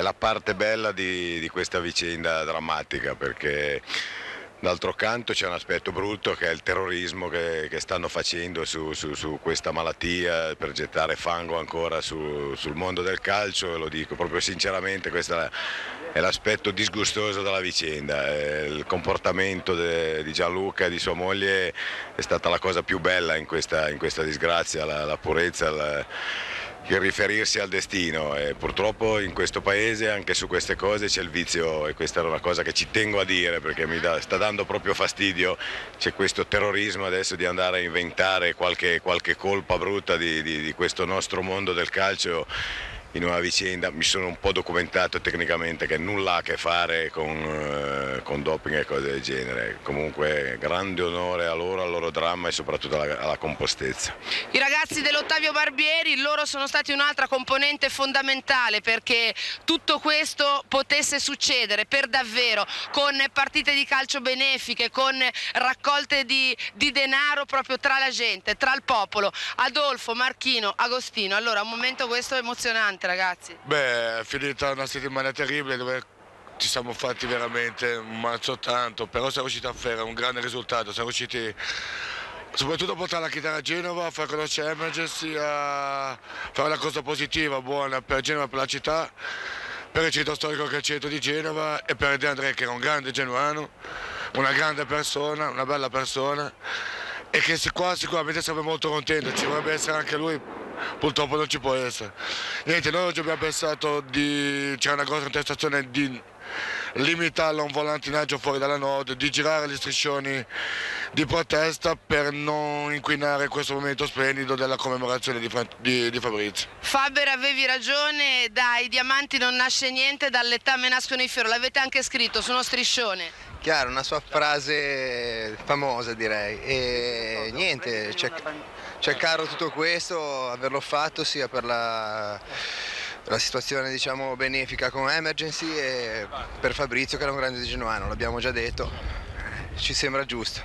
la parte bella di questa vicenda drammatica, perché d'altro canto c'è un aspetto brutto che è il terrorismo che stanno facendo su questa malattia per gettare fango ancora sul mondo del calcio, e lo dico proprio sinceramente, questo è l'aspetto disgustoso della vicenda. Il comportamento di Gianluca e di sua moglie è stata la cosa più bella in questa disgrazia, la purezza, il riferirsi al destino, e purtroppo in questo paese anche su queste cose c'è il vizio, e questa era una cosa che ci tengo a dire perché sta dando proprio fastidio. C'è questo terrorismo adesso di andare a inventare qualche colpa brutta di questo nostro mondo del calcio in una vicenda. Mi sono un po' documentato tecnicamente che nulla ha a che fare con doping e cose del genere. Comunque grande onore a loro, al loro dramma e soprattutto alla compostezza. I ragazzi dell'Ottavio Barbieri, loro sono stati un'altra componente fondamentale perché tutto questo potesse succedere per davvero, con partite di calcio benefiche, con raccolte di denaro proprio tra la gente, tra il popolo. Adolfo, Marchino, Agostino, allora un momento questo emozionante, ragazzi. Beh, è finita una settimana terribile dove ci siamo fatti veramente un mazzo tanto, però siamo riusciti a fare un grande risultato, siamo riusciti soprattutto a portare la chitarra a Genova, a far conoscere Emergency, a fare una cosa positiva, buona per Genova, per la città, per il centro storico che è il centro di Genova, e per De André, che era un grande genuano, una grande persona, una bella persona, e che qua sicuramente sarebbe molto contento, ci dovrebbe essere anche lui. Purtroppo non ci può essere. Niente, noi oggi abbiamo pensato c'è una grossa contestazione di limitarlo a un volantinaggio fuori dalla Nord, di girare gli striscioni di protesta per non inquinare questo momento splendido della commemorazione di Fabrizio. Faber, avevi ragione, dai diamanti non nasce niente, dal letame nascono i fiori, l'avete anche scritto su uno striscione. Chiaro, una sua frase famosa direi, e niente, c'è caro tutto questo, averlo fatto sia per la situazione diciamo benefica con Emergency e per Fabrizio che era un grande genuano, l'abbiamo già detto, ci sembra giusto.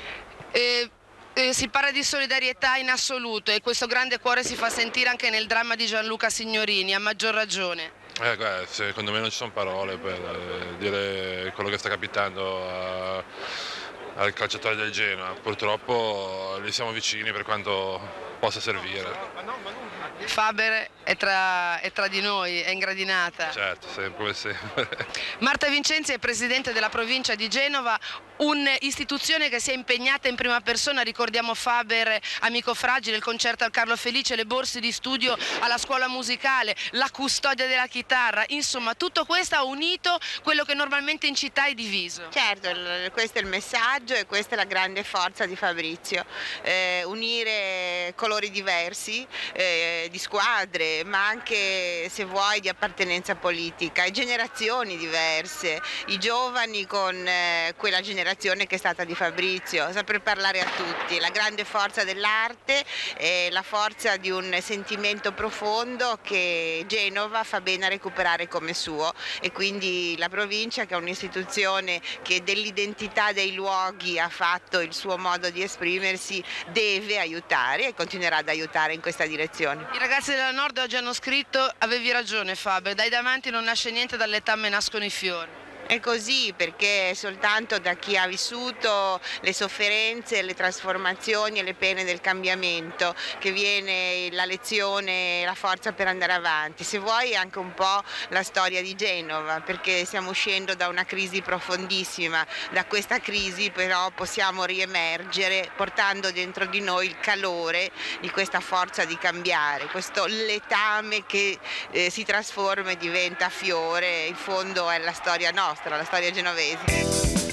Si parla di solidarietà in assoluto e questo grande cuore si fa sentire anche nel dramma di Gianluca Signorini, a maggior ragione. Secondo me non ci sono parole per dire quello che sta capitando al calciatore del Genoa. Purtroppo gli siamo vicini per quanto possa servire. Faber è tra di noi, è in gradinata. Certo, sempre come sempre. Marta Vincenzi è presidente della provincia di Genova, un'istituzione che si è impegnata in prima persona, ricordiamo Faber, amico fragile, il concerto al Carlo Felice, le borse di studio alla scuola musicale, la custodia della chitarra, insomma tutto questo ha unito quello che normalmente in città è diviso. Certo, questo è il messaggio e questa è la grande forza di Fabrizio, unire colori diversi, di squadre, ma anche se vuoi di appartenenza politica, e generazioni diverse, i giovani con quella generazione che è stata di Fabrizio, saper parlare a tutti, la grande forza dell'arte e la forza di un sentimento profondo che Genova fa bene a recuperare come suo, e quindi la provincia, che è un'istituzione che dell'identità dei luoghi ha fatto il suo modo di esprimersi, deve aiutare e continuerà ad aiutare in questa direzione. I ragazzi della Nord oggi hanno scritto: avevi ragione Faber, dai davanti non nasce niente, dal letame nascono i fiori. È così, perché soltanto da chi ha vissuto le sofferenze, le trasformazioni e le pene del cambiamento che viene la lezione, la forza per andare avanti. Se vuoi anche un po' la storia di Genova, perché stiamo uscendo da una crisi profondissima. Da questa crisi però possiamo riemergere portando dentro di noi il calore di questa forza di cambiare, questo letame che si trasforma e diventa fiore. In fondo è la storia nostra, la storia genovese.